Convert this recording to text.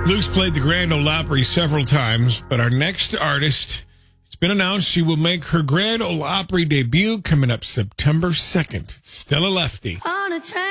Luke's played the Grand Ole Opry several times, but our next artist, it's been announced she will make her Grand Ole Opry debut coming up September 2nd. Stella Lefty. On a train.